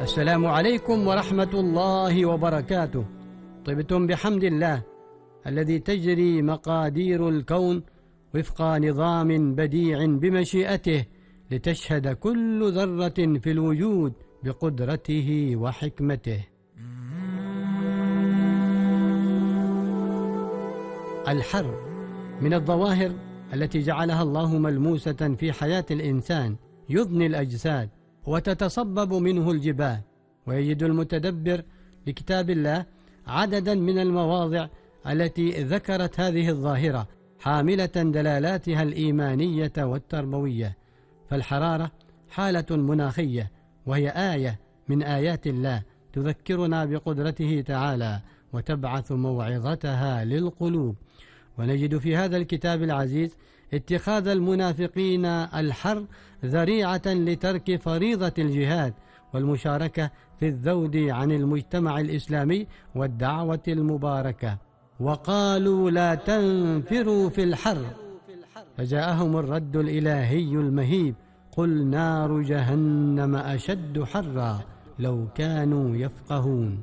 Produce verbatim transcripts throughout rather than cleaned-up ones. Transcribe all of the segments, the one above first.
السلام عليكم ورحمة الله وبركاته. طبتم بحمد الله الذي تجري مقادير الكون وفق نظام بديع بمشيئته، لتشهد كل ذرة في الوجود بقدرته وحكمته. الحر من الظواهر التي جعلها الله ملموسة في حياة الإنسان، يضني الأجساد وتتصبب منه الجبال. ويجد المتدبر لكتاب الله عددا من المواضع التي ذكرت هذه الظاهرة، حاملة دلالاتها الإيمانية والتربوية. فالحرارة حالة مناخية، وهي آية من آيات الله تذكرنا بقدرته تعالى وتبعث موعظتها للقلوب. ونجد في هذا الكتاب العزيز اتخاذ المنافقين الحر ذريعة لترك فريضة الجهاد والمشاركة في الذود عن المجتمع الإسلامي والدعوة المباركة. وقالوا لا تنفروا في الحر، فجاءهم الرد الإلهي المهيب: قل نار جهنم أشد حرا لو كانوا يفقهون،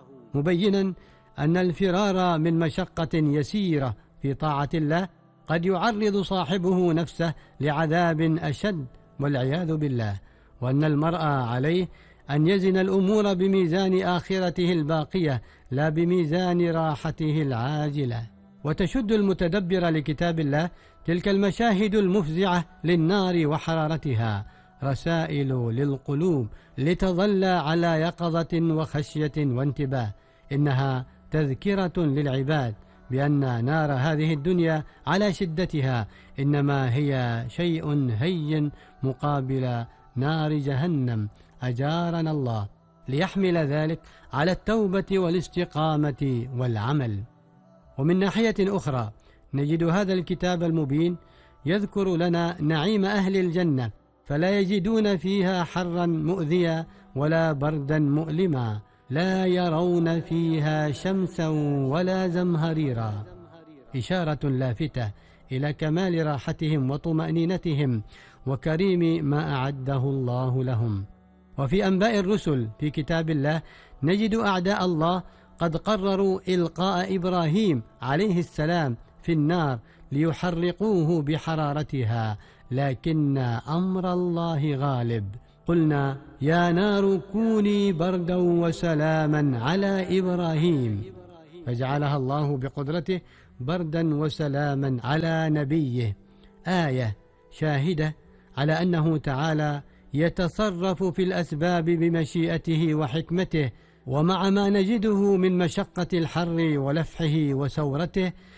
مبينا أن الفرار من مشقة يسيرة في طاعة الله قد يعرض صاحبه نفسه لعذاب أشد والعياذ بالله، وأن المرء عليه أن يزن الأمور بميزان آخرته الباقية لا بميزان راحته العاجلة. وتشد المتدبر لكتاب الله تلك المشاهد المفزعة للنار وحرارتها رسائل للقلوب لتظل على يقظة وخشية وانتباه. إنها تذكرة للعباد بأن نار هذه الدنيا على شدتها إنما هي شيء هين مقابل نار جهنم، أجارنا الله، ليحمل ذلك على التوبة والاستقامة والعمل. ومن ناحية أخرى نجد هذا الكتاب المبين يذكر لنا نعيم أهل الجنة، فلا يجدون فيها حرا مؤذيا ولا بردا مؤلما، لا يرون فيها شمسا ولا زمهريرا، إشارة لافتة إلى كمال راحتهم وطمأنينتهم وكريم ما أعده الله لهم. وفي أنباء الرسل في كتاب الله نجد أعداء الله قد قرروا إلقاء إبراهيم عليه السلام في النار ليحرقوه بحرارتها، لكن أمر الله غالب. قلنا يا نار كوني بردا وسلاما على إبراهيم، فجعلها الله بقدرته بردا وسلاما على نبيه، آية شاهدة على أنه تعالى يتصرف في الأسباب بمشيئته وحكمته. ومع ما نجده من مشقة الحر ولفحه وسورته،